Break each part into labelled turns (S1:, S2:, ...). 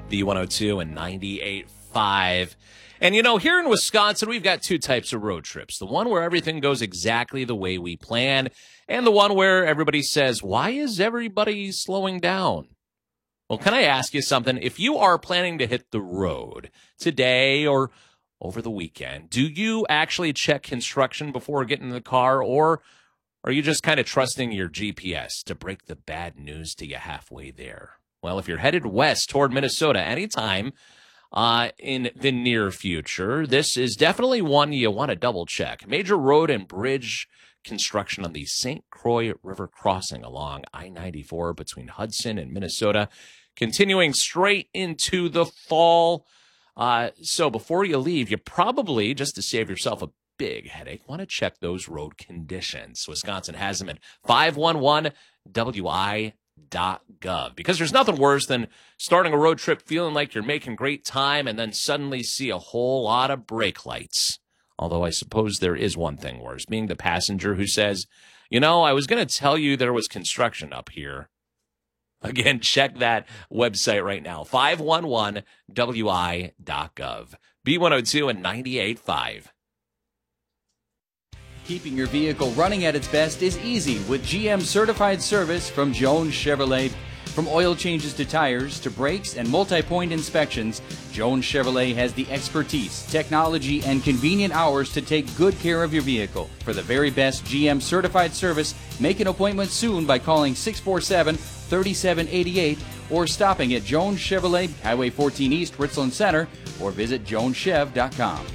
S1: B102 and 98.5. And, here in Wisconsin, we've got two types of road trips. The one where everything goes exactly the way we plan, and the one where everybody says, why is everybody slowing down? Well, can I ask you something? If you are planning to hit the road today or over the weekend, do you actually check construction before getting in the car, or are you just kind of trusting your GPS to break the bad news to you halfway there? Well, if you're headed west toward Minnesota anytime in the near future, this is definitely one you want to double check. Major road and bridge construction on the St. Croix River crossing along I-94 between Hudson and Minnesota, continuing straight into the fall. So before you leave, you probably, just to save yourself a big headache, want to check those road conditions. Wisconsin has them at 511wi.gov, because there's nothing worse than starting a road trip feeling like you're making great time and then suddenly see a whole lot of brake lights. Although I suppose there is one thing worse, being the passenger who says, I was going to tell you there was construction up here. Again, check that website right now, 511wi.gov. B102 and 98.5.
S2: Keeping your vehicle running at its best is easy with GM certified service from Jones Chevrolet. From oil changes to tires to brakes and multi-point inspections, Jones Chevrolet has the expertise, technology, and convenient hours to take good care of your vehicle. For the very best GM certified service, make an appointment soon by calling 647-3788 or stopping at Jones Chevrolet, Highway 14 East, Richland Center, or visit joneschev.com.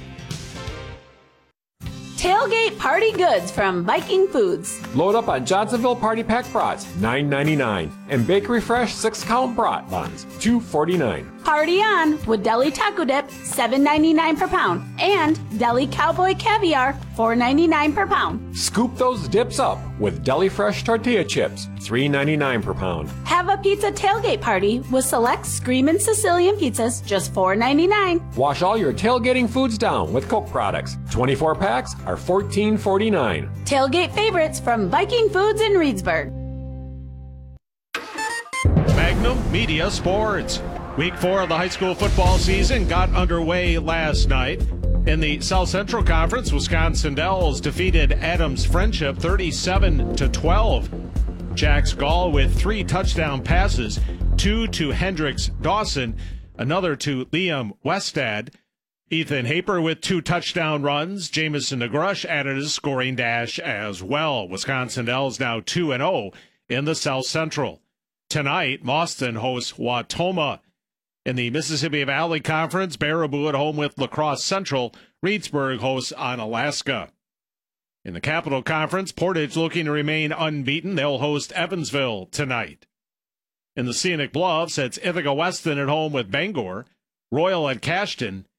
S3: Tailgate party goods from Viking Foods.
S4: Load up on Johnsonville Party Pack brats, $9.99, and Bakery Fresh 6-count brat buns, $2.49.
S3: Party on with Deli Taco Dip, $7.99 per pound, and Deli Cowboy Caviar, $4.99 per pound.
S4: Scoop those dips up with Deli Fresh tortilla chips, $3.99 per pound.
S3: Have a pizza tailgate party with select Screamin' Sicilian pizzas, just $4.99.
S4: Wash all your tailgating foods down with Coke products. 24 packs are $14.49.
S3: Tailgate favorites from Viking Foods in Reedsburg.
S5: Magnum Media Sports. Week 4 of the high school football season got underway last night. In the South Central Conference, Wisconsin Dells defeated Adams Friendship 37-12. Jax Gall with 3 touchdown passes, 2 to Hendricks Dawson, another to Liam Westad. Ethan Haper with 2 touchdown runs. Jamison Negrush added a scoring dash as well. Wisconsin Dells now 2-0 in the South Central. Tonight, Mauston hosts Wautoma. In the Mississippi Valley Conference, Baraboo at home with La Crosse Central. Reedsburg hosts Onalaska. In the Capital Conference, Portage looking to remain unbeaten. They'll host Evansville tonight. In the Scenic Bluffs, it's Ithaca Weston at home with Bangor. Royal at Cashton.